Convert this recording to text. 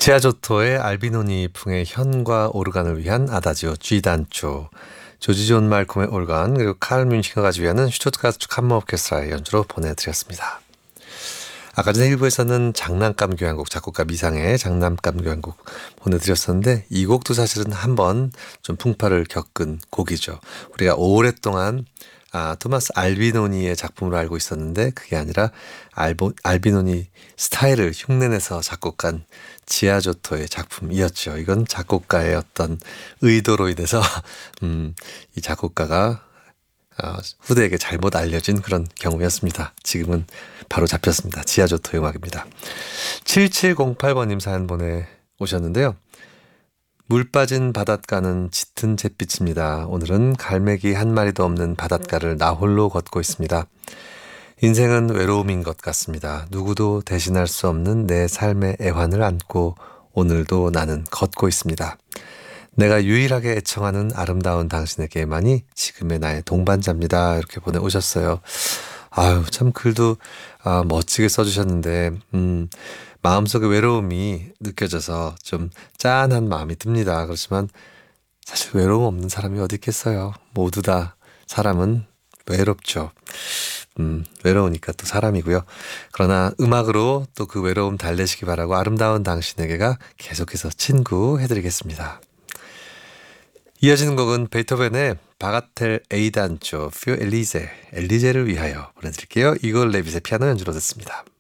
지아조토의 알비노니 풍의 현과 오르간을 위한 아다지오 G단조, 조지 존 말콤의 올간, 그리고 칼 뮌히너가 지휘하는 슈투트가르트 캄머 오케스트라의 연주로 보내드렸습니다. 아까 전에 1부에서는 장난감 교향곡, 작곡가 미상의 장난감 교향곡 보내드렸었는데, 이 곡도 사실은 한번 좀 풍파를 겪은 곡이죠. 우리가 오랫동안 토마스 알비노니의 작품으로 알고 있었는데, 그게 아니라 알비노니 스타일을 흉내내서 작곡한 지아조토의 작품이었죠. 이건 작곡가의 어떤 의도로 인해서 이 작곡가가 후대에게 잘못 알려진 그런 경우였습니다. 지금은 바로 잡혔습니다. 지아조토 음악입니다. 7708번님 사연 보내오셨는데요. 물 빠진 바닷가는 짙은 잿빛입니다. 오늘은 갈매기 한 마리도 없는 바닷가를 나 홀로 걷고 있습니다. 인생은 외로움인 것 같습니다. 누구도 대신할 수 없는 내 삶의 애환을 안고 오늘도 나는 걷고 있습니다. 내가 유일하게 애청하는 아름다운 당신에게만이 지금의 나의 동반자입니다. 이렇게 보내오셨어요. 아유, 참 글도 멋지게 써주셨는데 마음속에 외로움이 느껴져서 좀 짠한 마음이 듭니다. 그렇지만 사실 외로움 없는 사람이 어디 있겠어요. 모두 다 사람은 외롭죠. 외로우니까 또 사람이고요. 그러나 음악으로 또 그 외로움 달래시기 바라고 아름다운 당신에게가 계속해서 친구해드리겠습니다. 이어지는 곡은 베토벤의 바가텔 A단조 퓨 엘리제를 위하여 보내드릴게요. 이걸 레빗의 피아노 연주로 듣습니다.